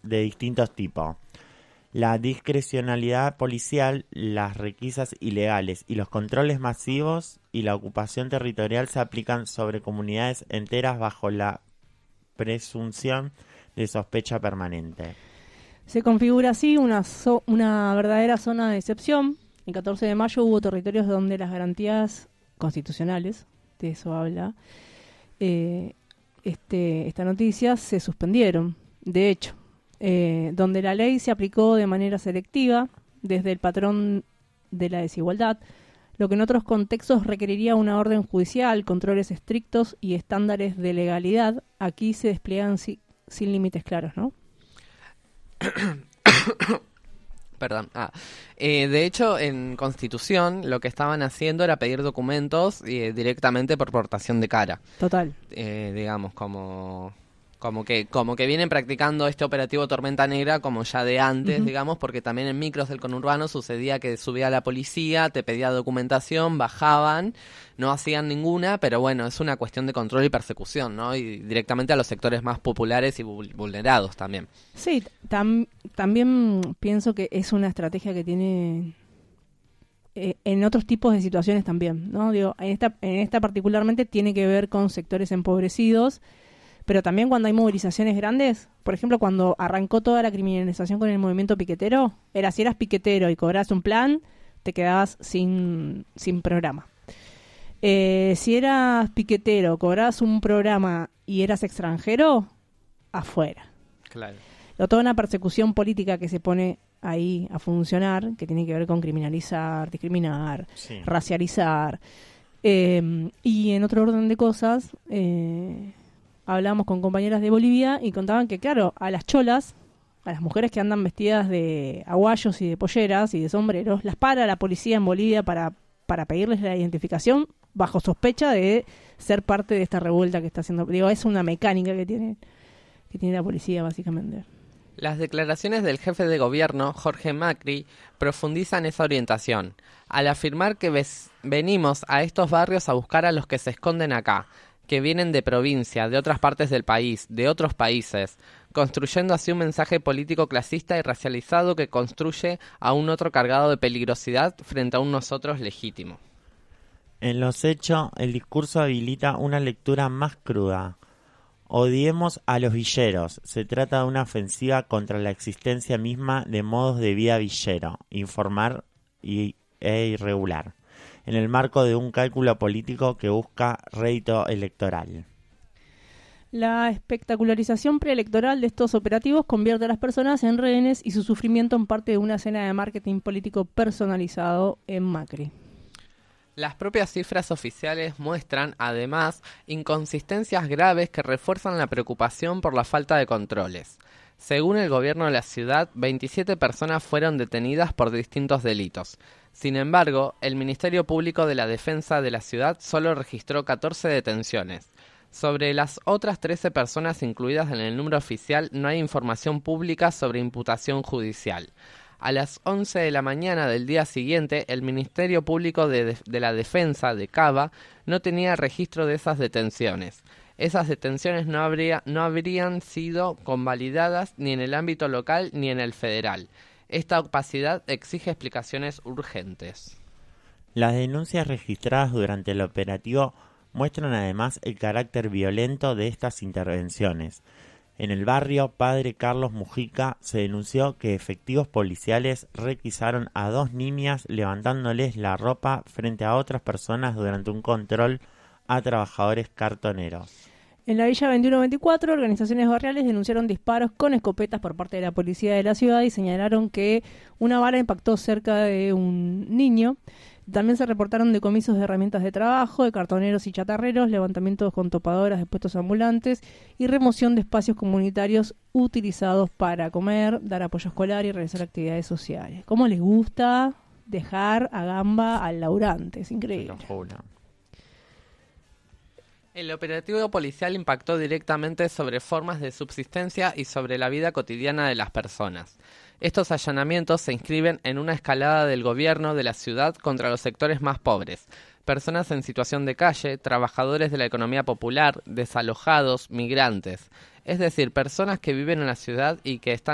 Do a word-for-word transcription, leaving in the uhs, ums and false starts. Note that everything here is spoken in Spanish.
de distintos tipos. La discrecionalidad policial, las requisas ilegales y los controles masivos y la ocupación territorial se aplican sobre comunidades enteras bajo la presunción de sospecha permanente. Se configura así una, so- una verdadera zona de excepción. El catorce de mayo hubo territorios donde las garantías constitucionales, de eso habla eh, este, esta noticia, se suspendieron. De hecho, eh, donde la ley se aplicó de manera selectiva, desde el patrón de la desigualdad, lo que en otros contextos requeriría una orden judicial, controles estrictos y estándares de legalidad, aquí se despliegan si, sin límites claros, ¿no? Perdón. Ah. Eh, de hecho, en Constitución lo que estaban haciendo era pedir documentos eh, directamente por portación de cara. Total. Eh, digamos, como... Como que como que vienen practicando este operativo Tormenta Negra como ya de antes, uh-huh. digamos, porque también en micros del conurbano sucedía que subía la policía, te pedía documentación, bajaban, no hacían ninguna, pero bueno, es una cuestión de control y persecución, ¿no? Y directamente a los sectores más populares y vulnerados también. Sí, tam- también pienso que es una estrategia que tiene eh, en otros tipos de situaciones también, ¿no? Digo, en esta, en esta particularmente tiene que ver con sectores empobrecidos, pero también cuando hay movilizaciones grandes, por ejemplo, cuando arrancó toda la criminalización con el movimiento piquetero, era si eras piquetero y cobrabas un plan, te quedabas sin, sin programa. Eh, si eras piquetero, cobrabas un programa y eras extranjero, afuera. Claro. O toda una persecución política que se pone ahí a funcionar, que tiene que ver con criminalizar, discriminar, sí. racializar. Eh, y en otro orden de cosas... Eh, hablamos con compañeras de Bolivia y contaban que, claro, a las cholas, a las mujeres que andan vestidas de aguayos y de polleras y de sombreros, las para la policía en Bolivia para, para pedirles la identificación bajo sospecha de ser parte de esta revuelta que está haciendo. Digo, es una mecánica que tiene, que tiene la policía, básicamente. Las declaraciones del jefe de gobierno, Jorge Macri, profundizan esa orientación, al afirmar que ves, venimos a estos barrios a buscar a los que se esconden acá, que vienen de provincia, de otras partes del país, de otros países, construyendo así un mensaje político clasista y racializado que construye a un otro cargado de peligrosidad frente a un nosotros legítimo. En los hechos, el discurso habilita una lectura más cruda. Odiemos a los villeros. Se trata de una ofensiva contra la existencia misma de modos de vida villero, informar y, e irregular, en el marco de un cálculo político que busca rédito electoral. La espectacularización preelectoral de estos operativos convierte a las personas en rehenes y su sufrimiento en parte de una escena de marketing político personalizado en Macri. Las propias cifras oficiales muestran, además, inconsistencias graves que refuerzan la preocupación por la falta de controles. Según el gobierno de la ciudad, veintisiete personas fueron detenidas por distintos delitos. Sin embargo, el Ministerio Público de la Defensa de la ciudad solo registró catorce detenciones. Sobre las otras trece personas incluidas en el número oficial no hay información pública sobre imputación judicial. A las once de la mañana del día siguiente, el Ministerio Público de, de, de la Defensa de Cava no tenía registro de esas detenciones. Esas detenciones no, habría, no habrían sido convalidadas ni en el ámbito local ni en el federal. Esta opacidad exige explicaciones urgentes. Las denuncias registradas durante el operativo muestran además el carácter violento de estas intervenciones. En el barrio Padre Carlos Mujica se denunció que efectivos policiales requisaron a dos niñas levantándoles la ropa frente a otras personas durante un control a trabajadores cartoneros. En la Villa veintiuno veinticuatro, organizaciones barriales denunciaron disparos con escopetas por parte de la policía de la ciudad y señalaron que una bala impactó cerca de un niño. También se reportaron decomisos de herramientas de trabajo, de cartoneros y chatarreros, levantamientos con topadoras de puestos ambulantes y remoción de espacios comunitarios utilizados para comer, dar apoyo escolar y realizar actividades sociales. ¿Cómo les gusta dejar a gamba al laburante? Es increíble. El operativo policial impactó directamente sobre formas de subsistencia y sobre la vida cotidiana de las personas. Estos allanamientos se inscriben en una escalada del gobierno de la ciudad contra los sectores más pobres, personas en situación de calle, trabajadores de la economía popular, desalojados, migrantes, es decir, personas que viven en la ciudad y que están